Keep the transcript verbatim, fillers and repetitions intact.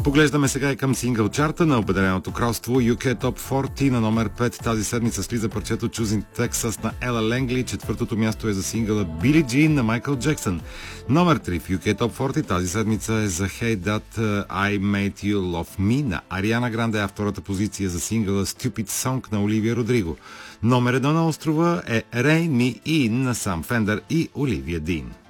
Поглеждаме сега и към сингъл чарта на Обединеното кралство. ю кей Top сорок на номер пет тази седмица слиза парчето Choosing Texas на Ела Лангли. Четвъртото място е за сингъла Billie Jean на Майкъл Джексън. Номер три в ю кей Top сорок тази седмица е за Hey That I Made You Love Me на Ариана Гранде, а втората позиция за сингъла Stupid Song на Оливия Родриго. Номер едно на острова е Rain Me In на Сам Фендър и Оливия Дин.